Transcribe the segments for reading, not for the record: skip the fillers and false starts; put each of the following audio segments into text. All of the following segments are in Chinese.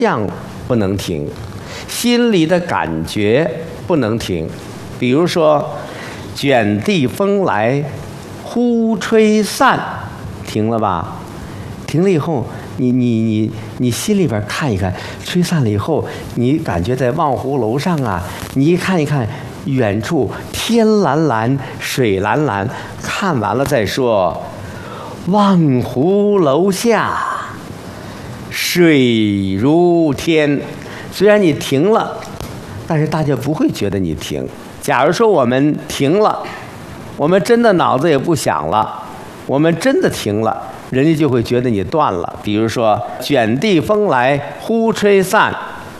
象不能停，心里的感觉不能停。比如说，卷地风来，忽吹散，停了吧？停了以后，你心里边看一看，吹散了以后，你感觉在望湖楼上啊，你一看一看，远处天蓝蓝，水蓝蓝，看完了再说。望湖楼下，水如天。虽然你停了，但是大家不会觉得你停。假如说我们停了，我们真的脑子也不想了，我们真的停了，人家就会觉得你断了。比如说，卷地风来，忽吹散，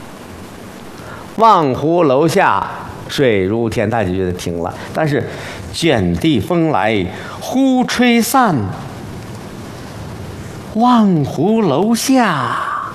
望湖楼下，水如天，大家就觉得停了。但是，卷地风来，忽吹散，望湖楼下，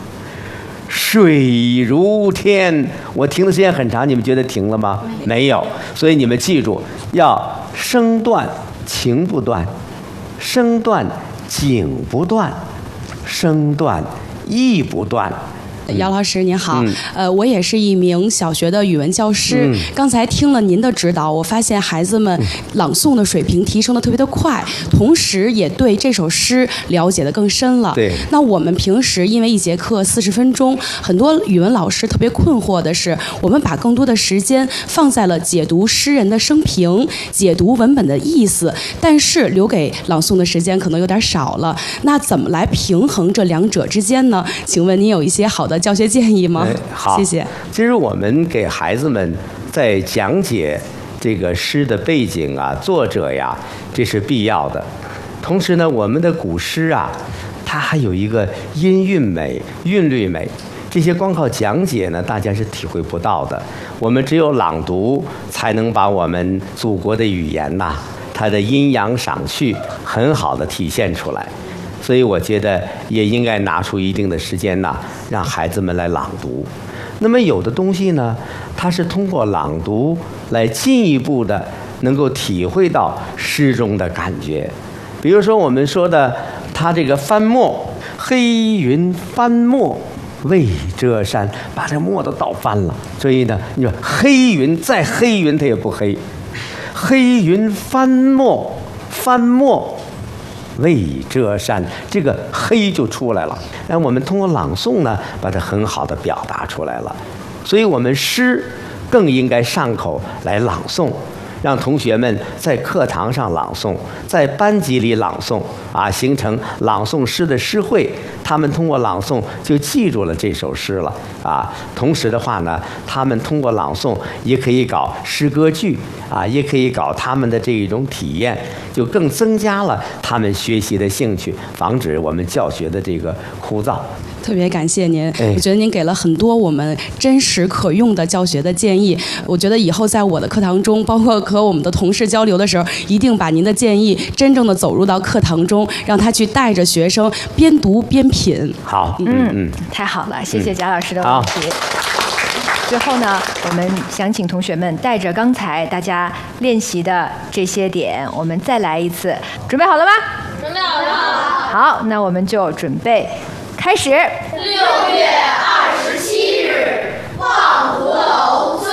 水如天。我停的时间很长，你们觉得停了吗？没有。所以你们记住，要声断情不断，声断景不断，声断意不断。 姚老师您好，我也是一名小学的语文教师。刚才听了您的指导，我发现孩子们朗诵的水平提升的特别的快，同时也对这首诗了解的更深了。 对。 那我们平时因为一节课40分钟，很多语文老师特别困惑的是，我们把更多的时间放在了解读诗人的生平、解读文本的意思，但是留给朗诵的时间可能有点少了。那怎么来平衡这两者之间呢？请问您有一些好的教学建议吗？ 好， 谢谢。 其实我们给孩子们在讲解这个诗的背景啊、作者呀，这是必要的。同时呢，我们的古诗啊，它还有一个音韵美、韵律美，这些光靠讲解呢，大家是体会不到的。我们只有朗读，才能把我们祖国的语言呐，它的阴阳赏趣很好的体现出来。所以我觉得也应该拿出一定的时间呐，让孩子们来朗读。那么有的东西呢，它是通过朗读来进一步的能够体会到诗中的感觉。比如说我们说的，它这个翻墨，黑云翻墨未遮山，把这墨都倒翻了。所以呢，你说黑云再黑云它也不黑，黑云翻墨，翻墨未遮山，这个黑就出来了。那我们通过朗诵呢，把它很好的表达出来了。所以我们诗更应该上口来朗诵，让同学们在课堂上朗诵，在班级里朗诵啊，形成朗诵诗的诗会。他们通过朗诵就记住了这首诗了啊。同时的话呢，他们通过朗诵也可以搞诗歌剧啊，也可以搞他们的这一种体验，就更增加了他们学习的兴趣，防止我们教学的这个枯燥。 特别感谢您，我觉得您给了很多我们真实可用的教学的建议。我觉得以后在我的课堂中，包括和我们的同事交流的时候，一定把您的建议真正的走入到课堂中，让他去带着学生边读边品。 好， 太好了，谢谢贾老师的问题。最后呢，我们想请同学们带着刚才大家练习的这些点，我们再来一次。准备好了吗？ 准备好了。 好，那我们就准备开始。 6月27日，望湖楼。